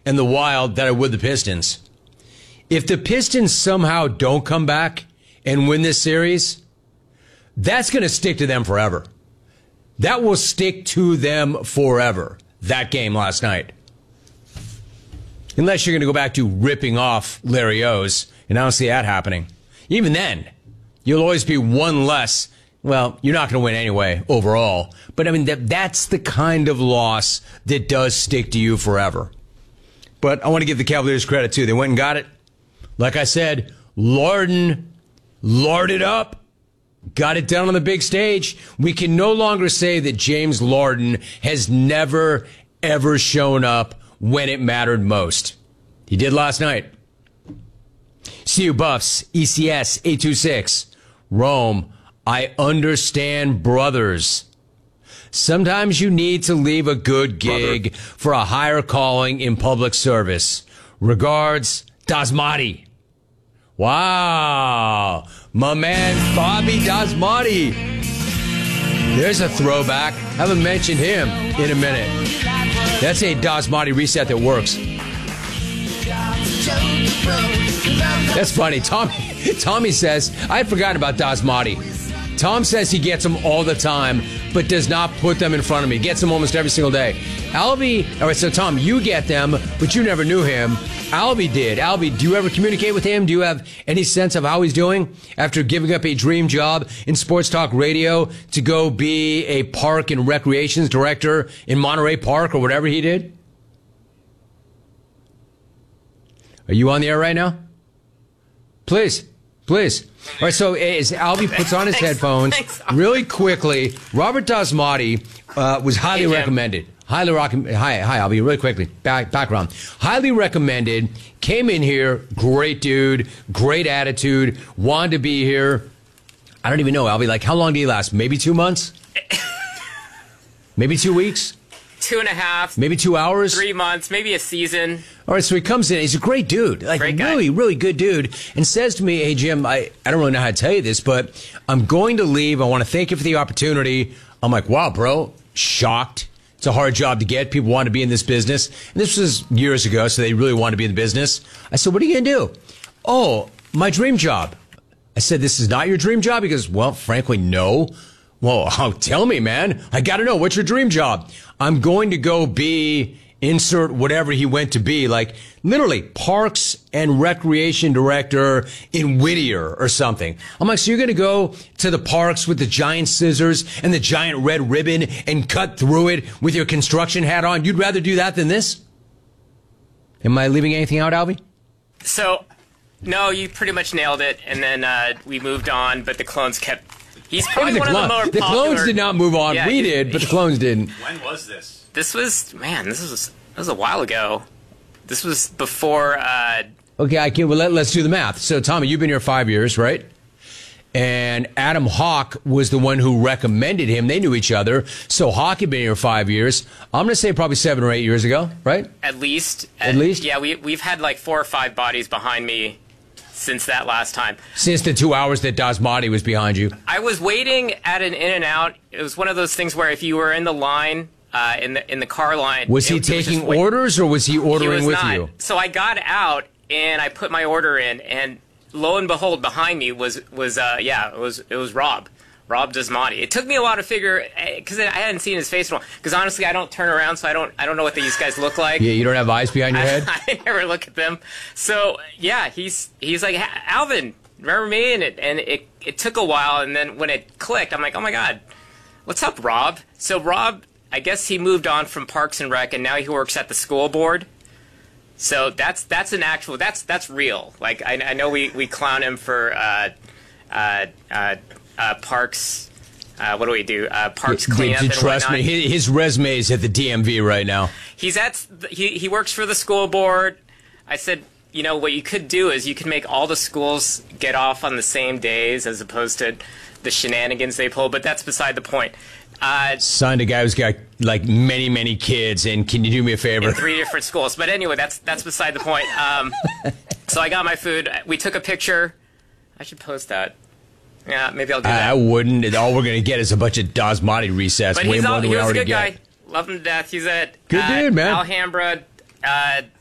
and the Wild than I would the Pistons. If the Pistons somehow don't come back and win this series, that's going to stick to them forever. That will stick to them forever, that game last night. Unless you're going to go back to ripping off Larry O's, and I don't see that happening. Even then, you'll always be one less. Well, you're not going to win anyway, overall. But, I mean, that's the kind of loss that does stick to you forever. But I want to give the Cavaliers credit, too. They went and got it. Like I said, larded up. Got it done on the big stage. We can no longer say that James Harden has never, ever shown up when it mattered most. He did last night. See you, Buffs. ECS 826. Rome. I understand, brothers. Sometimes you need to leave a good gig for a higher calling in public service. Regards, Dasmati. Wow. My man, Bobby Dasmati. There's a throwback. Haven't mentioned him in a minute. That's a Dasmati reset that works. That's funny. Tommy says, I had forgotten about Dasmati. Tom says he gets them all the time, but does not put them in front of me. Gets them almost every single day. Albie, all right, so Tom, you get them, but you never knew him. Albie did. Albie, do you ever communicate with him? Do you have any sense of how he's doing after giving up a dream job in sports talk radio to go be a park and recreations director in Monterey Park or whatever he did? Are you on the air right now? Please. All right, so as Albie puts on his headphones, really quickly, Robert Dasmati was highly recommended. Hi, Albie, really quickly, background. Highly recommended, came in here, great dude, great attitude, wanted to be here. I don't even know, Albie, like how long did he last? Maybe 2 months? Maybe 2 weeks? 2.5. Maybe 2 hours? 3 months, maybe a season. All right, so he comes in. He's a great dude, like great guy. Really, really good dude, and says to me, "Hey Jim, I don't really know how to tell you this, but I'm going to leave. I want to thank you for the opportunity." I'm like, "Wow, bro!" Shocked. It's a hard job to get. People want to be in this business, and this was years ago, so they really want to be in the business. I said, "What are you gonna do?" "Oh, my dream job." I said, "This is not your dream job?" He goes, "Well, frankly, no." "Well, tell me, man. I got to know. What's your dream job?" "I'm going to go be," insert whatever he went to be, like literally parks and recreation director in Whittier or something. I'm like, "So you're going to go to the parks with the giant scissors and the giant red ribbon and cut through it with your construction hat on? You'd rather do that than this?" Am I leaving anything out, Albie? So, no, you pretty much nailed it. And then we moved on, but the clones kept... He's probably one of the more popular... The clones did not move on. Yeah, we did, but the clones didn't. When was this? This was a while ago. This was before... Okay, well, let's do the math. So, Tommy, you've been here 5 years, right? And Adam Hawk was the one who recommended him. They knew each other. So Hawk had been here 5 years. I'm going to say probably 7 or 8 years ago, right? At least. At least? Yeah, we've had like 4 or 5 bodies behind me since that last time. Since the 2 hours that Dasmati was behind you. I was waiting at an In-N-Out. It was one of those things where if you were in the line... in the car line. Was he taking orders or was he ordering with you? So I got out and I put my order in, and lo and behold, behind me was it was Rob Dasmati. It took me a while to figure, because I hadn't seen his face in a while. Because honestly, I don't turn around, so I don't know what these guys look like. Yeah, you don't have eyes behind your head. I never look at them. So yeah, he's like, "Alvin, remember me?" And it took a while, and then when it clicked, I'm like, "Oh my God, what's up, Rob?" So Rob, I guess he moved on from Parks and Rec, and now he works at the school board. So that's an actual, that's real. Like I know we clown him for parks. What do we do? Parks cleanup and trust whatnot. me, his resume is at the DMV right now. He works for the school board. I said, what you could do is you could make all the schools get off on the same days as opposed to the shenanigans they pull. But that's beside the point. Signed a guy who's got like many kids, and can you do me a favor? In 3 different schools. But anyway, that's beside the point. So I got my food. We took a picture. I should post that. Yeah, maybe I'll do that. I wouldn't. All we're going to get is a bunch of Dasmati resets. But way more than we he was a already good get. guy. Love him to death. He's at good dude, man. Alhambra